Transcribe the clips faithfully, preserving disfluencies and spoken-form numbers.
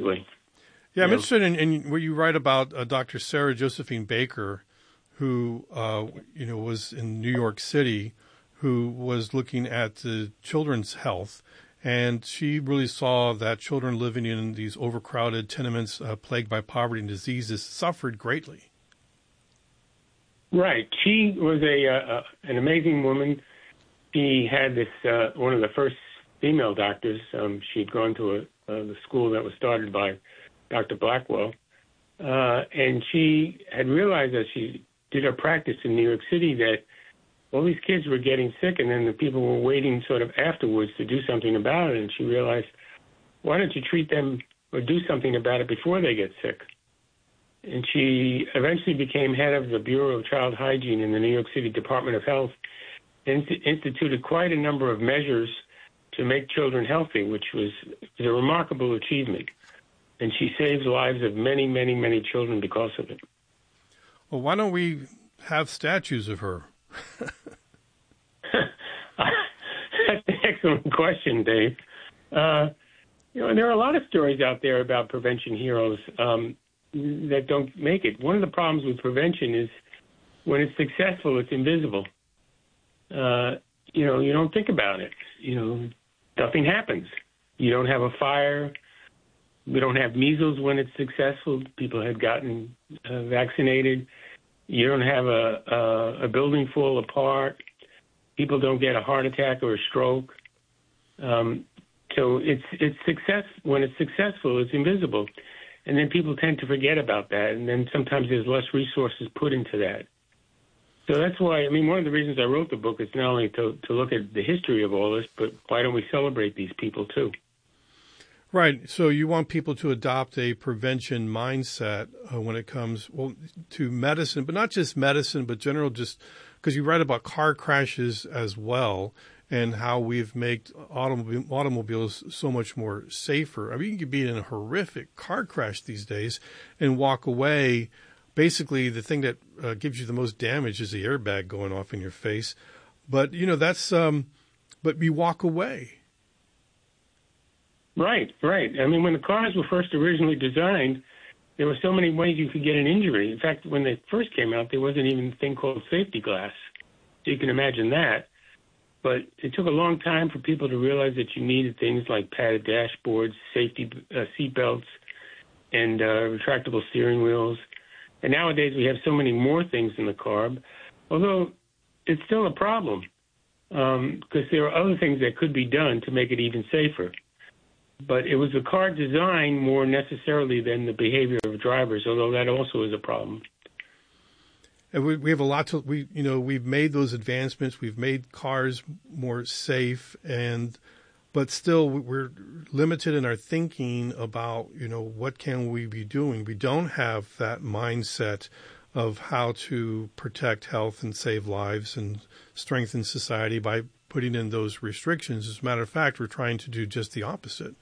absolutely. Yeah, I'm yeah. interested in, in what you write about uh, Doctor Sarah Josephine Baker, who uh, you know was in New York City, who was looking at the children's health, and she really saw that children living in these overcrowded tenements uh, plagued by poverty and diseases suffered greatly. Right. She was a uh, an amazing woman. She had this uh, one of the first female doctors. Um, she'd gone to a, uh, the school that was started by Doctor Blackwell, uh, and she had realized as she did her practice in New York City that all these kids were getting sick, and then the people were waiting sort of afterwards to do something about it. And she realized, why don't you treat them or do something about it before they get sick? And she eventually became head of the Bureau of Child Hygiene in the New York City Department of Health, and instituted quite a number of measures to make children healthy, which was, was a remarkable achievement. And she saved the lives of many, many, many children because of it. Well, why don't we have statues of her? That's an excellent question, Dave. Uh, you know, and there are a lot of stories out there about prevention heroes um, that don't make it. One of the problems with prevention is when it's successful, it's invisible. Uh, you know, you don't think about it. You know, nothing happens. You don't have a fire. We don't have measles when it's successful. People had gotten uh, vaccinated. You don't have a, a, a building fall apart. People don't get a heart attack or a stroke. Um, so it's it's success. When it's successful, it's invisible. And then people tend to forget about that. And then sometimes there's less resources put into that. So that's why, I mean, one of the reasons I wrote the book is not only to, to look at the history of all this, but why don't we celebrate these people too? Right. So you want people to adopt a prevention mindset uh, when it comes, well, to medicine, but not just medicine, but general, just because you write about car crashes as well and how we've made automobile, automobiles so much more safer. I mean, you could be in a horrific car crash these days and walk away. Basically, the thing that uh, gives you the most damage is the airbag going off in your face. But, you know, that's, um, but you walk away. Right, right. I mean, when the cars were first originally designed, there were so many ways you could get an injury. In fact, when they first came out, there wasn't even a thing called safety glass. So you can imagine that. But it took a long time for people to realize that you needed things like padded dashboards, safety uh, seat belts, and uh, retractable steering wheels. And nowadays we have so many more things in the car, although it's still a problem because um, there are other things that could be done to make it even safer. But it was the car design more necessarily than the behavior of drivers, although that also is a problem. And we, we have a lot to, we, you know, we've made those advancements. We've made cars more safe, and, but still we're limited in our thinking about, you know, what can we be doing? We don't have that mindset of how to protect health and save lives and strengthen society by putting in those restrictions. As a matter of fact, we're trying to do just the opposite.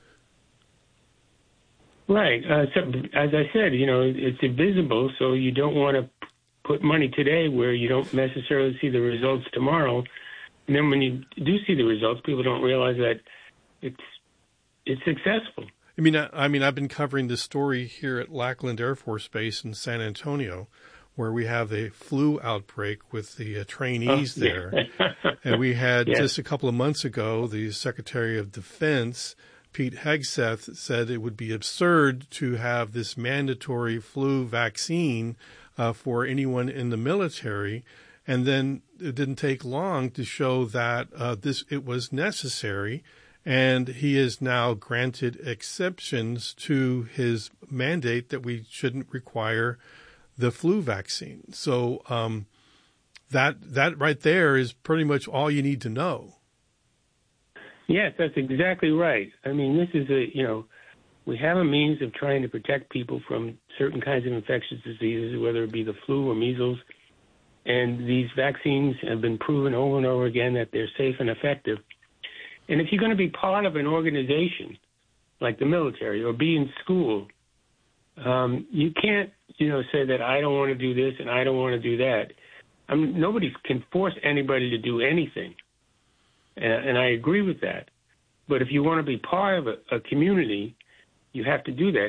Right. Uh, so, as I said, you know, it's invisible, so you don't want to put money today where you don't necessarily see the results tomorrow. And then when you do see the results, people don't realize that it's it's successful. I mean, I, I mean, I've been covering this story here at Lackland Air Force Base in San Antonio, where we have a flu outbreak with the uh, trainees oh, yeah. there. And we had yeah. just a couple of months ago, the Secretary of Defense, Pete Hegseth, said it would be absurd to have this mandatory flu vaccine uh, for anyone in the military. And then it didn't take long to show that uh, this it was necessary. And he is now granted exceptions to his mandate that we shouldn't require the flu vaccine. So um, that that right there is pretty much all you need to know. Yes, that's exactly right. I mean, this is a, you know, we have a means of trying to protect people from certain kinds of infectious diseases, whether it be the flu or measles. And these vaccines have been proven over and over again that they're safe and effective. And if you're going to be part of an organization like the military or be in school, um, you can't, you know, say that I don't want to do this and I don't want to do that. I mean, nobody can force anybody to do anything. And, and I agree with that. But if you want to be part of a, a community, you have to do that.